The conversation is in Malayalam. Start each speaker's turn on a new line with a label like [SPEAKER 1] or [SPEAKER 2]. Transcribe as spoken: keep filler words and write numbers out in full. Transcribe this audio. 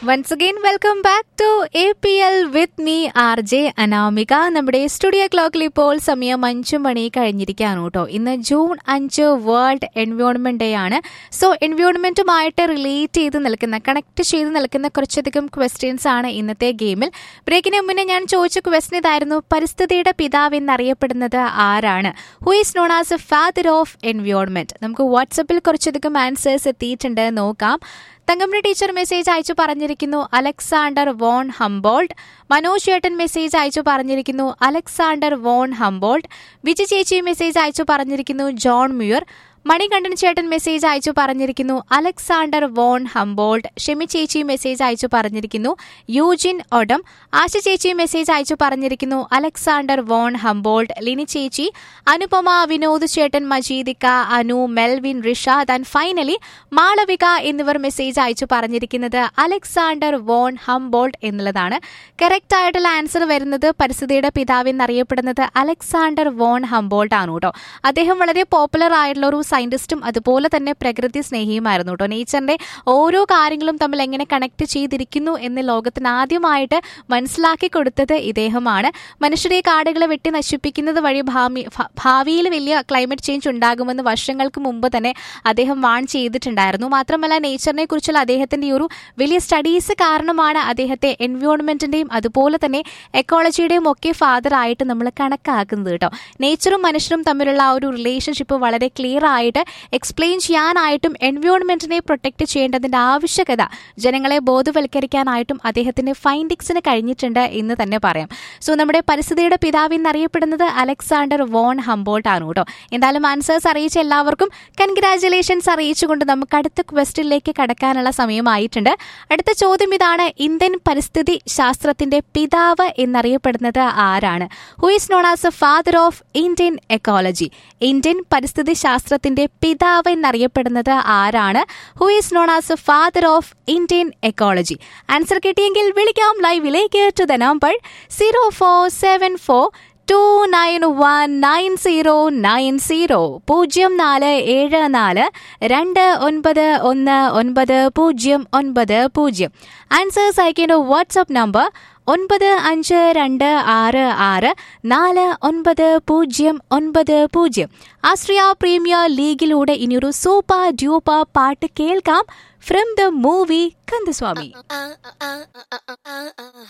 [SPEAKER 1] Once again welcome back to A P L with me R J Anamika. നമ്മുടെ സ്റ്റുഡിയോ ക്ലോക്കിൽ ഇപ്പോൾ സമയം അഞ്ചു മണി കഴിഞ്ഞിരിക്കുകയാണ് കേട്ടോ. ഇന്ന് ജൂൺ അഞ്ച് വേൾഡ് എൻവയോൺമെന്റ് ഡേ ആണ്. സോ എൻവയോൺമെന്റുമായിട്ട് റിലേറ്റ് ചെയ്ത് നിൽക്കുന്ന കണക്ട് ചെയ്ത് നിൽക്കുന്ന കുറച്ചധികം ക്വസ്റ്റ്യൻസ് ആണ് ഇന്നത്തെ ഗെയിമിൽ. ബ്രേക്കിന് മുന്നേ ഞാൻ ചോദിച്ച ക്വസ്റ്റ്യൻ ഇതായിരുന്നു, പരിസ്ഥിതിയുടെ പിതാവ് എന്നറിയപ്പെടുന്നത് ആരാണ്? Who is known as A father of environment? നമുക്ക് വാട്സപ്പിൽ കുറച്ചധികം ആൻസേഴ്സ് എത്തിയിട്ടുണ്ട്, നോക്കാം. തങ്കമ്മ ടീച്ചർ മെസ്സേജ് അയച്ചു പറഞ്ഞിരിക്കുന്നു അലക്സാണ്ടർ വോൺ ഹംബോൾട്ട്. മനോജ് ചേട്ടൻ മെസ്സേജ് അയച്ചു പറഞ്ഞിരിക്കുന്നു അലക്സാണ്ടർ വോൺ ഹംബോൾട്ട്. വിജി ചേച്ചി മെസ്സേജ് അയച്ചു പറഞ്ഞിരിക്കുന്നു ജോൺ മ്യൂർ. മണികണ്ഠൻ ചേട്ടൻ മെസ്സേജ് അയച്ചു പറഞ്ഞിരിക്കുന്നു അലക്സാണ്ടർ വോൺ ഹംബോൾട്ട്. ഷെമി ചേച്ചി മെസ്സേജ് അയച്ചു പറഞ്ഞിരിക്കുന്നു യൂജിൻ ഒഡം. ആശ ചേച്ചി മെസ്സേജ് അയച്ചു പറഞ്ഞിരിക്കുന്നു അലക്സാണ്ടർ വോൺ ഹംബോൾട്ട്. ലിനി ചേച്ചി, അനുപമ, വിനോദ് ചേട്ടൻ, മജീദിക്ക, Anu, Melvin, Rishad and finally Malavika എന്നിവർ മെസ്സേജ് അയച്ചു പറഞ്ഞിരിക്കുന്നത് അലക്സാണ്ടർ വോൺ ഹംബോൾട്ട് എന്നുള്ളതാണ്. കറക്റ്റ് ആയിട്ടുള്ള ആൻസർ വരുന്നത് പരിസ്ഥിതിയുടെ പിതാവ് എന്നറിയപ്പെടുന്നത് അലക്സാണ്ടർ വോൺ ഹംബോൾട്ട് ആണ് കേട്ടോ. അദ്ദേഹം വളരെ പോപ്പുലർ ആയിട്ടുള്ള ഒരു സയന്റിസ്റ്റും അതുപോലെ തന്നെ പ്രകൃതി സ്നേഹിയുമായിരുന്നു കേട്ടോ. നേച്ചറിന്റെ ഓരോ കാര്യങ്ങളും തമ്മിൽ എങ്ങനെ കണക്ട് ചെയ്തിരിക്കുന്നു എന്ന് ലോകത്തിന് ആദ്യമായിട്ട് മനസ്സിലാക്കി കൊടുത്തത് ഇദ്ദേഹമാണ്. മനുഷ്യരെ കാടുകളെ വെട്ടി നശിപ്പിക്കുന്നത് വഴി ഭാവി ഭാവിയിൽ വലിയ ക്ലൈമറ്റ് ചേഞ്ച് ഉണ്ടാകുമെന്ന് വർഷങ്ങൾക്ക് മുമ്പ് തന്നെ അദ്ദേഹം വാൺ ചെയ്തിട്ടുണ്ടായിരുന്നു. മാത്രമല്ല നേച്ചറിനെ കുറിച്ചുള്ള അദ്ദേഹത്തിന്റെ ഈ ഒരു വലിയ സ്റ്റഡീസ് കാരണമാണ് അദ്ദേഹത്തെ എൻവയോൺമെന്റിന്റെയും അതുപോലെ തന്നെ എക്കോളജിയുടെയും ഒക്കെ ഫാദർ ആയിട്ട് നമ്മൾ കണക്കാക്കുന്നത് കേട്ടോ. നേച്ചറും മനുഷ്യരും തമ്മിലുള്ള ആ ഒരു റിലേഷൻഷിപ്പ് വളരെ ക്ലിയർ ആയിട്ട് എക്സ്പ്ലെയിൻ ചെയ്യാനായിട്ടും എൻവയോൺമെന്റിനെ പ്രൊട്ടക്ട് ചെയ്യേണ്ടതിന്റെ ആവശ്യകത ജനങ്ങളെ ബോധവൽക്കരിക്കാനായിട്ടും അദ്ദേഹത്തിന്റെ ഫൈൻഡിങ്സിന് കഴിഞ്ഞിട്ടുണ്ട് എന്ന് തന്നെ പറയാം. സോ നമ്മുടെ പരിസ്ഥിതിയുടെ പിതാവ് എന്നറിയപ്പെടുന്നത് അലക്സാണ്ടർ വോൺ ഹംബോൾട്ട് ആണ് കേട്ടോ. എന്തായാലും ആൻസേഴ്സ് അറിയിച്ച എല്ലാവർക്കും കൺഗ്രാറ്റുലേഷൻസ് അറിയിച്ചുകൊണ്ട് നമുക്ക് അടുത്ത ക്വസ്റ്റ്യനിലേക്ക് കടക്കാനുള്ള സമയമായിട്ടുണ്ട്. അടുത്ത ചോദ്യം ഇതാണ്, ഇന്ത്യൻ പരിസ്ഥിതി ശാസ്ത്രത്തിന്റെ പിതാവ് എന്നറിയപ്പെടുന്നത് ആരാണ്? Who is known as A father of Indian ecology? Indian പരിസ്ഥിതി ശാസ്ത്രത്തിന്റെ പിതാവ് എന്നറിയപ്പെടുന്നത് ആരാണ്? Who is known as A father of Indian ecology? Answer കിട്ടിയെങ്കിൽ വിളിക്കാം ലൈവിലേക്ക് to the number zero four seven four to nine one nine zero nine zero പൂജ്യം നാല് ഏഴ് നാല് രണ്ട് ഒൻപത് ഒന്ന് ഒൻപത് പൂജ്യം ഒൻപത് പൂജ്യം. ആൻസേഴ്സ് അയക്കേണ്ട വാട്സ്ആപ്പ് നമ്പർ ഒൻപത് അഞ്ച് രണ്ട് ആറ് ആറ് നാല് ഒൻപത് പൂജ്യം ഒൻപത് പൂജ്യം. ആസ്ട്രിയ പ്രീമിയർ ലീഗിലൂടെ ഇനിയൊരു സൂപ്പർ ഡ്യൂപ്പർ പാട്ട് കേൾക്കാം ഫ്രം ദ മൂവി കന്ദസ്വാമി.